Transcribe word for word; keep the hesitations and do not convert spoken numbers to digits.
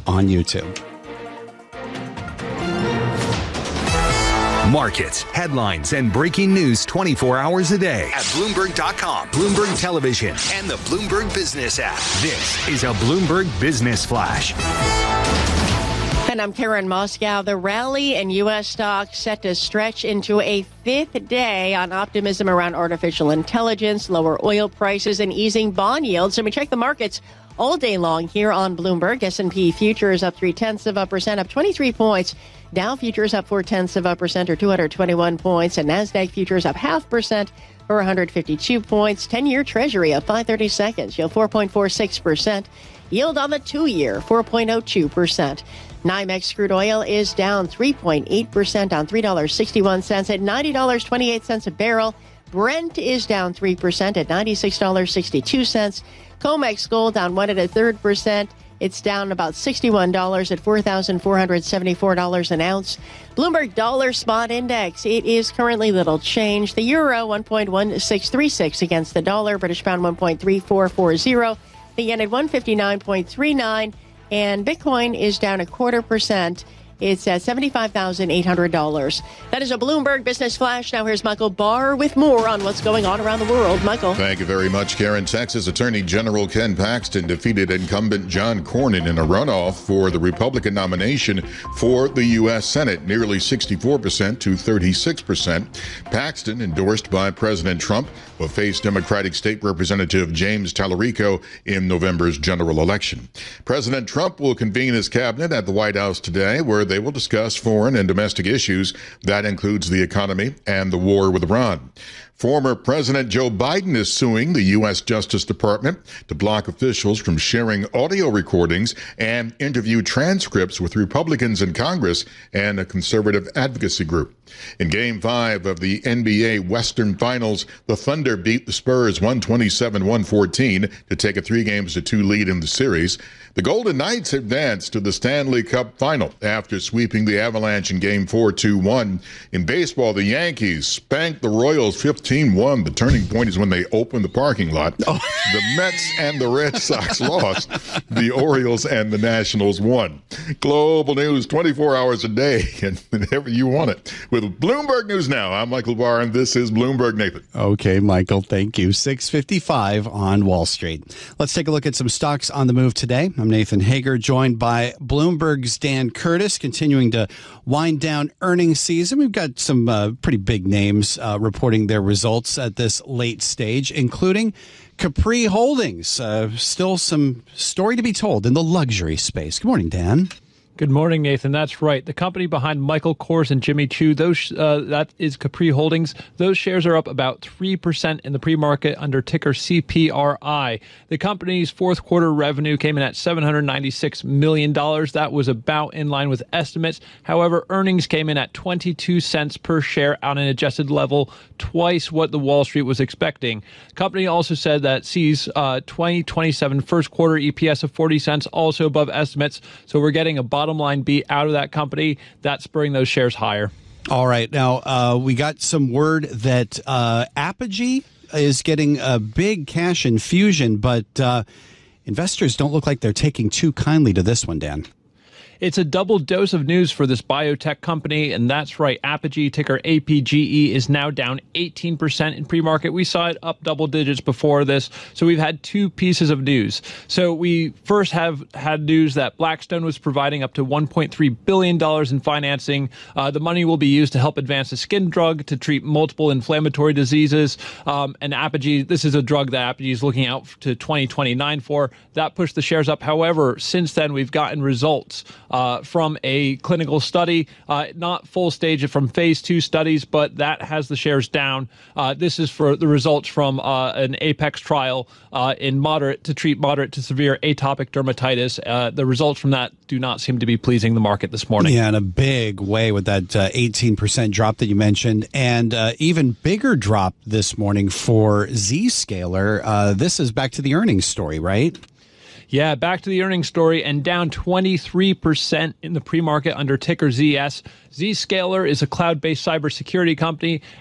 on YouTube. Markets, headlines, and breaking news twenty-four hours a day at Bloomberg dot com, Bloomberg Television, and the Bloomberg Business app. This is a Bloomberg Business Flash. And I'm Karen Moscow. The rally in U S stocks set to stretch into a fifth day on optimism around artificial intelligence, lower oil prices, and easing bond yields. And we check the markets all day long here on Bloomberg. S and P futures up three-tenths of a percent, up twenty-three points. Dow futures up four-tenths of a percent, or two hundred twenty-one points. And NASDAQ futures up half percent, or one hundred fifty-two points. ten-year Treasury up five thirty-seconds, yield four point four six percent. Yield on the two-year, four point oh two percent. NYMEX crude oil is down three point eight percent on three dollars and sixty-one cents at ninety dollars and twenty-eight cents a barrel. Brent is down three percent at ninety-six dollars and sixty-two cents. COMEX gold down one and a third percent. It's down about sixty-one dollars at four thousand four hundred seventy-four dollars an ounce. Bloomberg Dollar Spot Index, it is currently little change. The euro, one point one six three six against the dollar. British pound, one point three four four zero. The yen at one fifty-nine point three nine. And Bitcoin is down a quarter percent. It's at seventy-five thousand eight hundred dollars. That is a Bloomberg Business Flash. Now here's Michael Barr with more on what's going on around the world. Michael. Thank you very much, Karen. Texas Attorney General Ken Paxton defeated incumbent John Cornyn in a runoff for the Republican nomination for the U S Senate, nearly sixty-four percent to thirty-six percent. Paxton, endorsed by President Trump, will face Democratic State Representative James Tallarico in November's general election. President Trump will convene his cabinet at the White House today, where they will discuss foreign and domestic issues. That includes the economy and the war with Iran. Former President Joe Biden is suing the U S Justice Department to block officials from sharing audio recordings and interview transcripts with Republicans in Congress and a conservative advocacy group. In Game five of the N B A Western Finals, the Thunder beat the Spurs one twenty-seven to one fourteen to take a three games to two lead in the series. The Golden Knights advanced to the Stanley Cup Final after sweeping the Avalanche in Game four two one. In baseball, the Yankees spanked the Royals fifteen one. The turning point is when they opened the parking lot. Oh. The Mets and the Red Sox lost. The Orioles and the Nationals won. Global news twenty-four hours a day and whenever you want it. With Bloomberg News Now, I'm Michael Barr, and this is Bloomberg Nathan. Okay, Michael, thank you. six fifty-five on Wall Street. Let's take a look at some stocks on the move today. I'm Nathan Hager, joined by Bloomberg's Dan Curtis, continuing to wind down earnings season. We've got some uh, pretty big names uh, reporting their results at this late stage, including Capri Holdings. Uh, still some story to be told in the luxury space. Good morning, Dan. Good morning, Nathan. That's right. The company behind Michael Kors and Jimmy Choo, those uh, that is Capri Holdings. Those shares are up about three percent in the pre-market under ticker C P R I. The company's fourth quarter revenue came in at seven hundred ninety-six million dollars. That was about in line with estimates. However, earnings came in at twenty-two cents per share on an adjusted level, twice what the Wall Street was expecting. The company also said that sees uh, twenty twenty-seven first quarter E P S of forty cents, also above estimates. So we're getting a bottom Bottom line beat out of that company. That's spurring those shares higher. All right. Now, uh, we got some word that uh, Apogee is getting a big cash infusion, but uh, investors don't look like they're taking too kindly to this one, Dan. It's a double dose of news for this biotech company, and that's right. Apogee, ticker A P G E, is now down eighteen percent in pre-market. We saw it up double digits before this, so we've had two pieces of news. So we first have had news that Blackstone was providing up to one point three billion dollars in financing. Uh, the money will be used to help advance a skin drug to treat multiple inflammatory diseases. Um, and Apogee, this is a drug that Apogee is looking out to twenty twenty-nine for. That pushed the shares up. However, since then, we've gotten results Uh, from a clinical study, uh, not full stage from phase two studies, but that has the shares down. Uh, this is for the results from uh, an APEX trial uh, in moderate to treat moderate to severe atopic dermatitis. Uh, the results from that do not seem to be pleasing the market this morning. Yeah, in a big way with that uh, eighteen percent drop that you mentioned, and uh, even bigger drop this morning for Zscaler. Uh, this is back to the earnings story, right? Yeah, back to the earnings story and down twenty-three percent in the pre-market under ticker Z S. Zscaler is a cloud-based cybersecurity company,